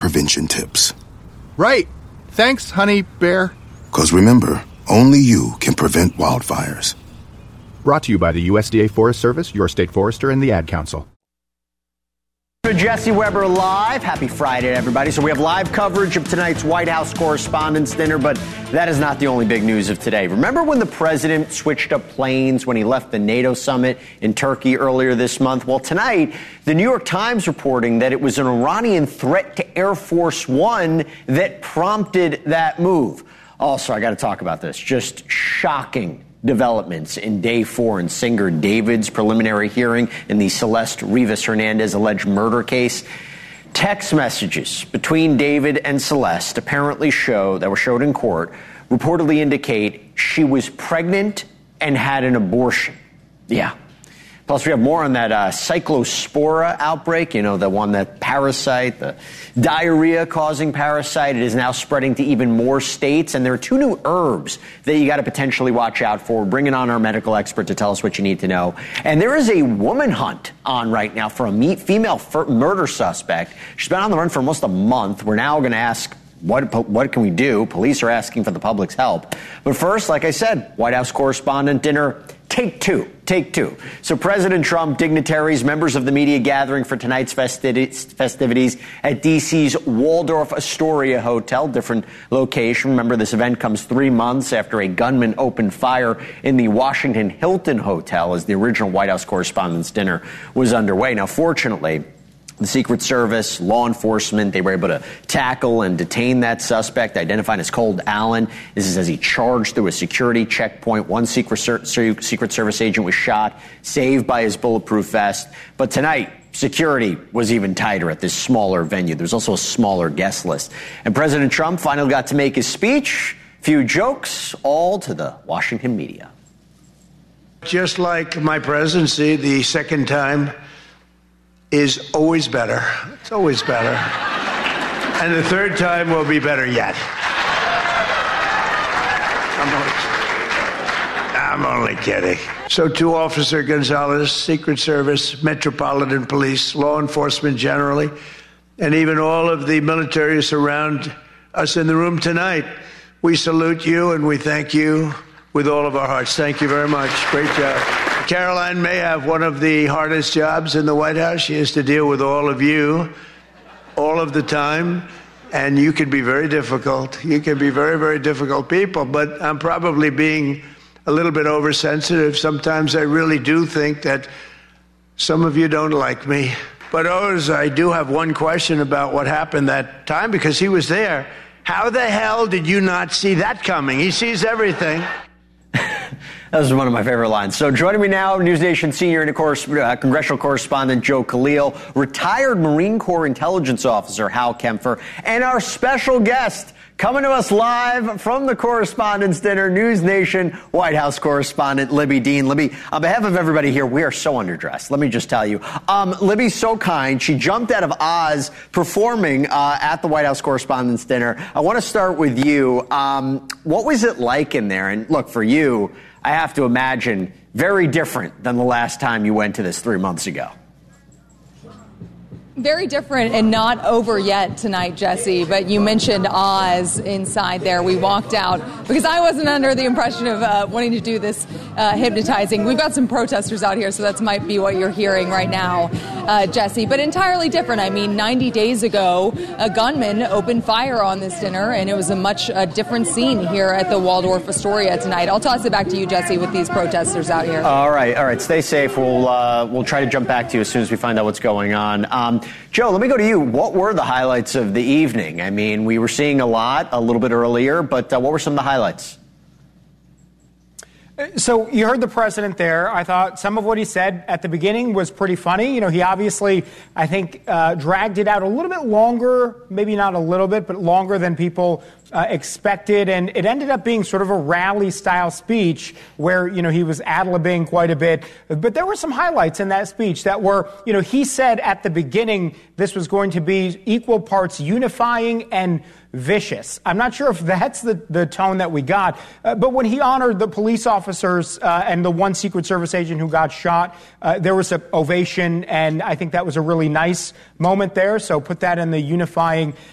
prevention tips. Right. Thanks, Honey Bear. Because remember, only you can prevent wildfires. Brought to you by the USDA Forest Service, your state forester, and the Ad Council. Jesse Weber live. Happy Friday, everybody. So we have live coverage of tonight's White House Correspondents' Dinner, but that is not the only big news of today. Remember when the president switched up planes when he left the NATO summit in Turkey earlier this month? Well, tonight, the New York Times reporting that it was an Iranian threat to Air Force One that prompted that move. Also, I got to talk about this. Just shocking developments in day 4 in Singer David's preliminary hearing in the Celeste Rivas Hernandez alleged murder case. Text messages between David and Celeste apparently that were showed in court reportedly indicate she was pregnant and had an abortion. Yeah. Plus, we have more on that cyclospora outbreak, the one that parasite, the diarrhea-causing parasite. It is now spreading to even more states, and there are 2 new herbs that you got to potentially watch out for. We're bringing on our medical expert to tell us what you need to know. And there is a woman hunt on right now for a female murder suspect. She's been on the run for almost a month. We're now going to ask, what can we do? Police are asking for the public's help. But first, like I said, White House Correspondent Dinner, Take two. So President Trump, dignitaries, members of the media gathering for tonight's festivities at D.C.'s Waldorf Astoria Hotel, different location. Remember, this event comes 3 months after a gunman opened fire in the Washington Hilton Hotel as the original White House Correspondents' Dinner was underway. Now, fortunately, the Secret Service, law enforcement, they were able to tackle and detain that suspect, identified as Cold Allen. This is as he charged through a security checkpoint. One Secret Service agent was shot, saved by his bulletproof vest. But tonight, security was even tighter at this smaller venue. There's also a smaller guest list. And President Trump finally got to make his speech. Few jokes, all to the Washington media. Just like my presidency, the second time is always better. It's always better. And the third time will be better yet. I'm only kidding. So to Officer Gonzalez, Secret Service, Metropolitan Police, law enforcement generally, and even all of the military surround us in the room tonight, we salute you and we thank you with all of our hearts. Thank you very much. Great job. Caroline may have one of the hardest jobs in the White House. She has to deal with all of you all of the time, and you can be very difficult. You can be very, very difficult people, but I'm probably being a little bit oversensitive. Sometimes I really do think that some of you don't like me. But I do have one question about what happened that time, because he was there. How the hell did you not see that coming? He sees everything. That was one of my favorite lines. So joining me now, News Nation senior and congressional correspondent Joe Khalil, retired Marine Corps intelligence officer Hal Kempfer, and our special guest coming to us live from the Correspondents' Dinner, News Nation White House correspondent Libby Dean. Libby, on behalf of everybody here, we are so underdressed. Let me just tell you. Libby's so kind. She jumped out of Oz performing at the White House Correspondents' Dinner. I want to start with you. What was it like in there? And look, for you, I have to imagine very different than the last time you went to this 3 months ago. Very different and not over yet tonight, Jesse, but you mentioned Oz inside there. We walked out because I wasn't under the impression of wanting to do this hypnotizing. We've got some protesters out here, so that might be what you're hearing right now, Jesse, but entirely different. I mean, 90 days ago, a gunman opened fire on this dinner, and it was a much different scene here at the Waldorf Astoria tonight. I'll toss it back to you, Jesse, with these protesters out here. All right. Stay safe. We'll try to jump back to you as soon as we find out what's going on. Joe, let me go to you. What were the highlights of the evening? I mean, we were seeing a lot a little bit earlier, but what were some of the highlights? So you heard the president there. I thought some of what he said at the beginning was pretty funny. You know, he obviously, I think, dragged it out a little bit longer, maybe not a little bit, but longer than people expected. And it ended up being sort of a rally-style speech where, you know, he was ad-libbing quite a bit. But there were some highlights in that speech that were, you know, he said at the beginning this was going to be equal parts unifying and vicious. I'm not sure if that's the tone that we got, but when he honored the police officers and the one Secret Service agent who got shot, there was an ovation, and I think that was a really nice moment there. So put that in the unifying